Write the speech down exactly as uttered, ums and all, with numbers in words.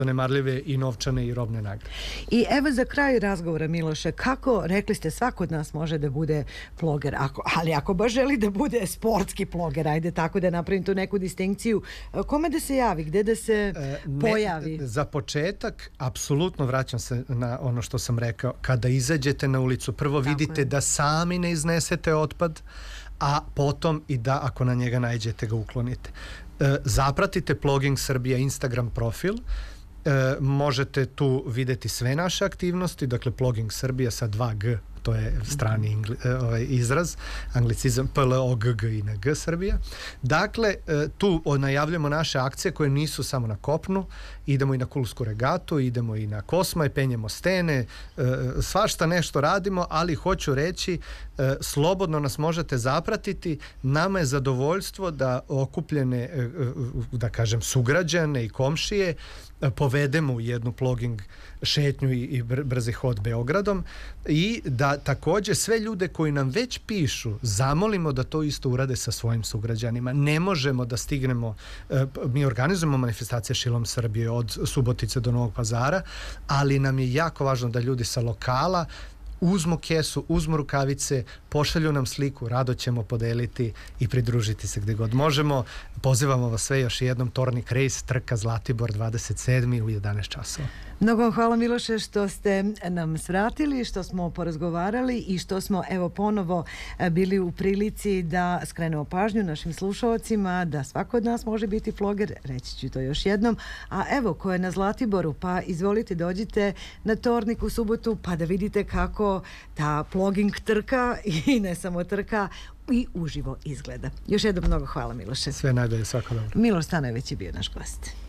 nemarljive i novčane i robne nagrade. I evo za kraj razgovora, Miloše, kako, rekli ste, svako od nas može da bude ploger, ako, ali ako baš želi da bude sportski ploger, ajde tako da napravim tu neku distinkciju, kome da se javi, gde da se e, pojavi? Ne, za početak, apsolutno vraćam se na ono što sam rekao, kada izađete na ulicu, prvo tako vidite je. Da sami ne iznesete otpad, a potom i da ako na njega naiđete ga uklonite. E, zapratite Plogging Srbija Instagram profil. E, možete tu videti sve naše aktivnosti, dakle Plogging Srbija sa dva G, to je strani ingli, ovaj, izraz, anglicizam P L O G G I N G Srbija. Dakle, tu najavljamo naše akcije koje nisu samo na kopnu, idemo i na kulsku regatu, idemo i na Kosmaj, penjemo stene, svašta nešto radimo, ali hoću reći, slobodno nas možete zapratiti, nama je zadovoljstvo da okupljene, da kažem, sugrađane i komšije povedemo u jednu plogging šetnju i, i brzi hod Beogradom i da takođe sve ljude koji nam već pišu zamolimo da to isto urade sa svojim sugrađanima. Ne možemo da stignemo, mi organizujemo manifestacije šilom Srbije od Subotice do Novog Pazara, ali nam je jako važno da ljudi sa lokala uzmu kesu, uzmu rukavice, pošalju nam sliku, rado ćemo podeliti i pridružiti se gde god možemo. Pozivamo vas sve još jednom, Tornik Race, trka Zlatibor dvadeset sedmi u jedanaest časova. Mnogo vam hvala, Miloše, što ste nam svratili, što smo porazgovarali i što smo evo ponovo bili u prilici da skrenemo pažnju našim slušalcima da svako od nas može biti ploger, reći ću to još jednom, a evo ko je na Zlatiboru, pa izvolite dođite na Tornik u subotu pa da vidite kako ta plogging trka i ne samo trka i uživo izgleda. Još jednom mnogo hvala, Miloše. Sve najbolje, svako dobro. Miloš Stanojević je bio naš gost.